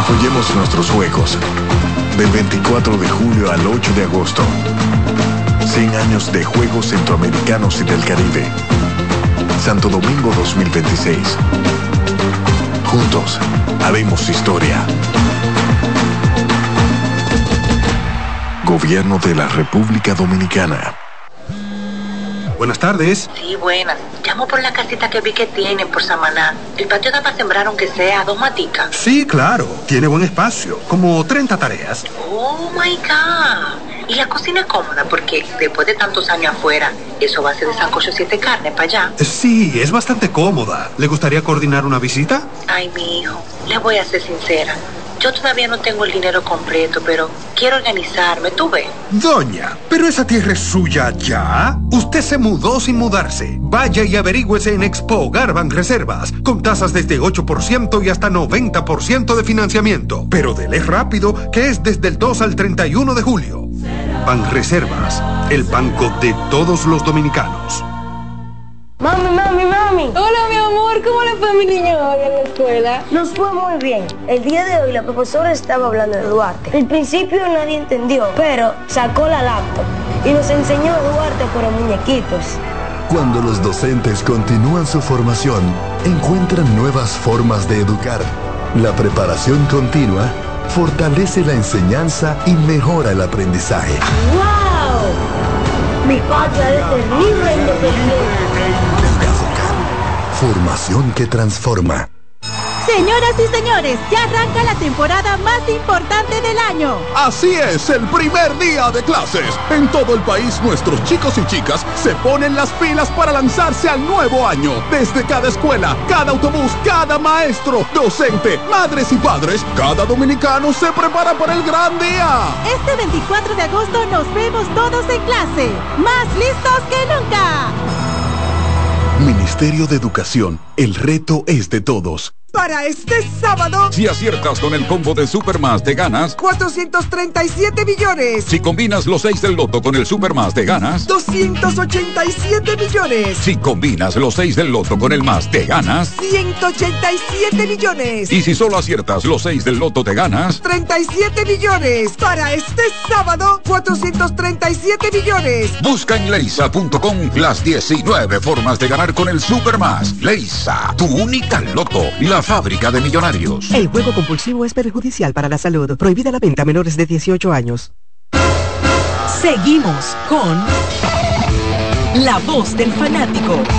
Apoyemos nuestros juegos. Del 24 de julio al 8 de agosto. 100 años de Juegos Centroamericanos y del Caribe. Santo Domingo 2026. Juntos, haremos historia. Gobierno de la República Dominicana. Buenas tardes. Sí, buenas. Llamo por la casita que vi que tienen por Samaná. El patio da para sembrar aunque sea 2 maticas. Sí, claro. Tiene buen espacio. Como 30 tareas. Oh, my God. Y la cocina es cómoda porque después de tantos años afuera, eso va a ser de sancocho 7 carnes para allá. Sí, es bastante cómoda. ¿Le gustaría coordinar una visita? Ay, mi hijo, le voy a ser sincera. Yo todavía no tengo el dinero completo, pero quiero organizarme, ¿tú ves? Doña, ¿pero esa tierra es suya ya? Usted se mudó sin mudarse. Vaya y averígüese en Expo Hogar Banreservas, con tasas desde 8% y hasta 90% de financiamiento. Pero dele rápido, que es desde el 2 al 31 de julio. Banreservas, el banco de todos los dominicanos. Mami. Hola, mi amor, ¿cómo le fue a mi niño hoy en la escuela? Nos fue muy bien. El día de hoy la profesora estaba hablando de Duarte. Al principio nadie entendió, pero sacó la laptop y nos enseñó a Duarte por muñequitos. Cuando los docentes continúan su formación, encuentran nuevas formas de educar. La preparación continua fortalece la enseñanza y mejora el aprendizaje. ¡Wow! Mi patria es terrible independiente. Formación que transforma. Señoras y señores, ya arranca la temporada más importante del año. Así es, el primer día de clases. En todo el país, nuestros chicos y chicas se ponen las pilas para lanzarse al nuevo año. Desde cada escuela, cada autobús, cada maestro, docente, madres y padres, cada dominicano se prepara para el gran día. Este 24 de agosto nos vemos todos en clase, más listos que nunca. Ministerio de Educación, el reto es de todos. Para este sábado, Si aciertas con el combo de Supermás, te ganas 437 millones. Si combinas los 6 del loto con el Supermás, te ganas 287 millones. Si combinas los 6 del loto con el más, te ganas 187 millones. Y si solo aciertas los 6 del loto, te ganas 37 millones. Para este sábado, 437 millones. Busca en leisa.com las 19 formas de ganar con el Supermás. Leisa, tu única loto, la fábrica de millonarios. El juego compulsivo es perjudicial para la salud. Prohibida la venta a menores de 18 años. Seguimos con La Voz del Fanático.